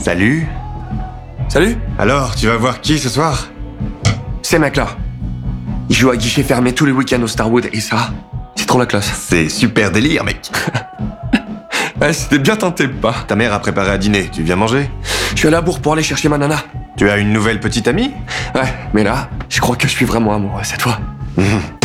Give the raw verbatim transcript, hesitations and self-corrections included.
Salut. Salut. Alors, tu vas voir qui ce soir? Ces mecs-là. Ils jouent à guichet fermé tous les week-ends au Starwood et ça, c'est trop la classe. C'est super délire, mec. Ouais, c'était bien tenté, pas. Ta mère a préparé à dîner, tu viens manger? Je suis à la bourre pour aller chercher ma nana. Tu as une nouvelle petite amie? Ouais, mais là, je crois que je suis vraiment amoureux cette fois.